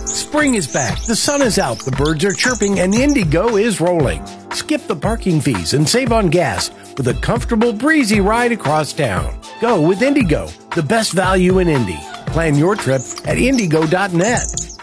Spring is back, the sun is out, the birds are chirping, and Indigo is rolling. Skip the parking fees and save on gas with a comfortable, breezy ride across town. Go with Indigo, the best value in Indy. Plan your trip at indigo.net.